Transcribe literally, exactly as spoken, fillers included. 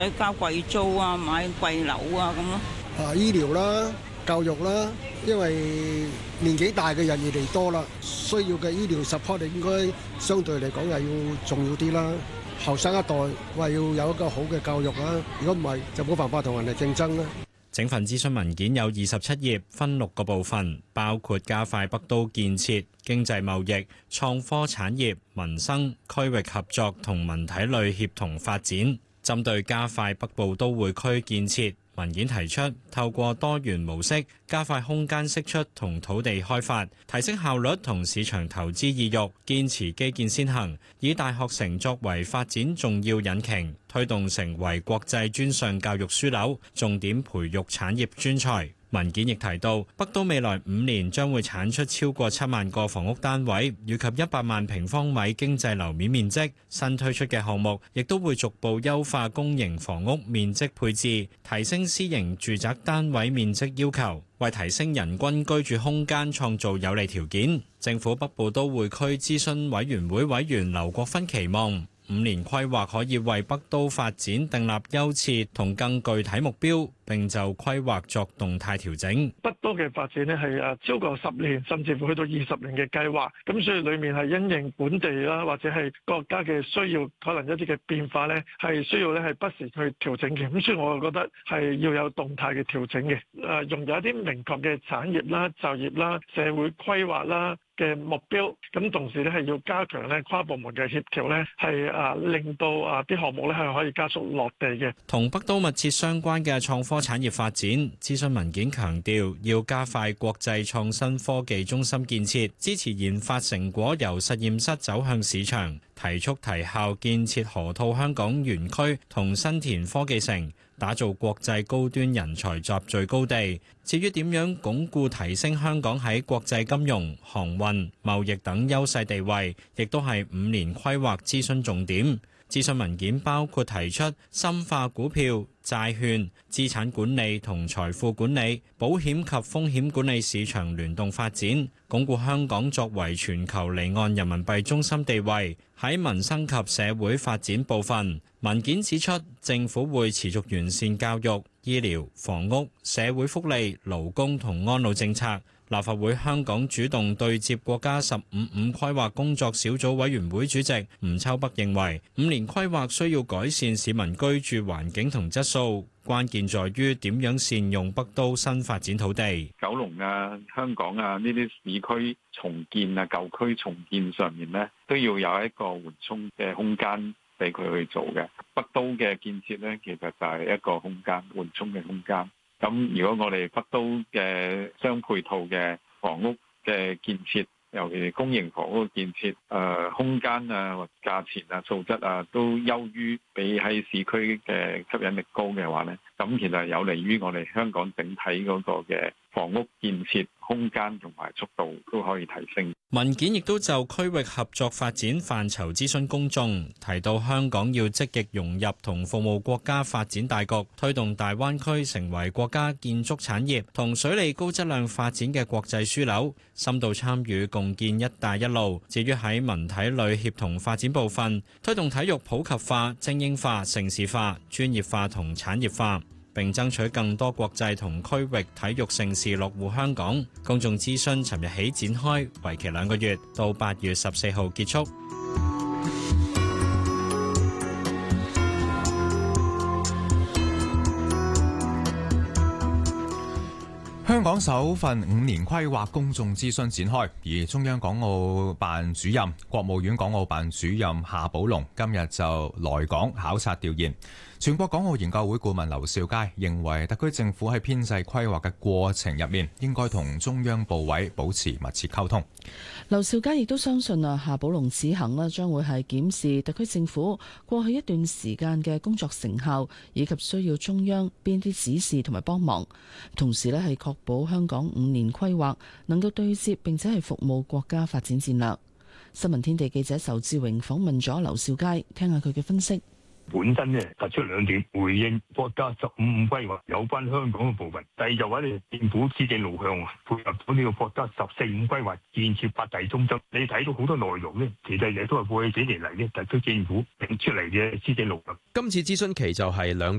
交貴租啊，買貴樓啊咁咯。 啊，醫療啦、教育啦，因為年紀大嘅人越嚟越多啦，需要嘅醫療 support 應該相對嚟講係要重要啲啦。後生一代話要有一個好嘅教育啦，如果唔係就冇辦法同人哋競爭啦。 整份諮詢文件有二十七頁，分六個部分，包括加快北都建設、經濟貿易、創科產業、民生、區域合作同文體類協同發展。針對加快北部都會區建設，文件提出透過多元模式加快空間釋出同土地開發，提升效率同市場投資意欲，堅持基建先行，以大學城作為發展重要引擎，推動成為國際專上教育樞紐，重點培育產業專才。文件亦提到，北都未來五年將會產出超過七萬個房屋單位，以及一百萬平方米經濟樓面面積。新推出嘅項目亦都會逐步優化公營房屋面積配置，提升私營住宅單位面積要求，為提升人均居住空間創造有利條件。政府北部都會區諮詢委員會委員劉國勳期望，五年規劃可以為北都發展訂立優次同更具體目標，並就規劃作動態調整。 北都嘅發展呢係誒超過十年，甚至乎去到二十年嘅計劃，咁所以裡面係因應本地啦，或者係國家嘅需要，可能一啲嘅變化呢係需要咧係不時去調整嘅。咁所以我覺得係要有動態嘅調整嘅，誒用有一啲明確嘅產業啦、就業啦、社會規劃啦嘅目標，咁同時咧係要加強咧跨部門嘅協調咧，係啊令到啊啲項目咧係可以加速落地嘅。 同北都密切相關嘅創科產業發展，諮詢文件強調要加快國際創新科技中心建設，支持研發成果由實驗室走向市場，提速提效建設河套香港園區同新田科技城，打造國際高端人才集聚高地。至於點樣鞏固提升香港喺國際金融、航運、貿易等優勢地位，亦都係五年規劃諮詢重點。諮詢文件包括提出深化股票、債券、資產管理同財富管理、保險及風險管理市場聯動發展，鞏固香港作為全球離岸人民幣中心地位。喺民生及社會發展部分，文件指出，政府會持續完善教育、醫療、房屋、社會福利、勞工同安老政策。立法會香港主動對接國家十五五規劃工作小組委員會主席吳秋北認為，五年規劃需要改善市民居住環境同質素，關鍵在於點樣善用北都新發展土地。 九龍啊、香港啊呢啲市區重建啊、舊區重建上面呢，都要有一個緩衝嘅空間俾佢去做嘅。北都嘅建設呢，其實就係一個空間，緩衝嘅空間。咁如果我哋北都嘅相配套嘅房屋嘅建設，尤其是公營房屋嘅建設，誒、呃、空間啊、或價錢啊、素質啊，都優於比喺市區嘅吸引力高嘅話咧，咁其實有利於我哋香港整體嗰個嘅房屋建設空間同埋速度都可以提升。 文件亦都就區域合作發展範疇諮詢公眾，提到香港要積極融入同服務國家發展大局，推動大灣區成為國家建築產業同水利高質量發展嘅國際樞紐，深度參與共建一帶一路。至於喺文體類協同發展部分，推動體育普及化、精英化、城市化、專業化同產業化，並爭取更多國際同區域體育盛事落戶香港。公眾諮詢尋日起展開，為期兩個月，到八月十四號結束。 香港首份五年規劃公眾諮詢展開，而中央港澳辦主任、國務院港澳辦主任夏寶龍今日就來港考察調研。全國港澳研究會顧問劉兆佳認為，特區政府喺編制規劃嘅過程入面，應該同中央部委保持密切溝通。 劉兆佳亦都相信啊，夏寶龍此行咧將會係檢視特區政府過去一段時間嘅工作成效，以及需要中央邊啲指示同埋幫忙，同時咧係確保香港五年規劃能夠對接並且係服務國家發展戰略。新聞天地記者仇志榮訪問咗劉兆佳，聽下佢嘅分析。 本身咧突出兩點，回應國家十五五規劃有關香港嘅部分。第二就話咧，政府施政路向配合到呢個國家十四五規劃建設八大中心。你睇到好多內容咧，其實亦都係過去幾年嚟咧特區政府定出嚟嘅施政路向。 今次諮詢期就係兩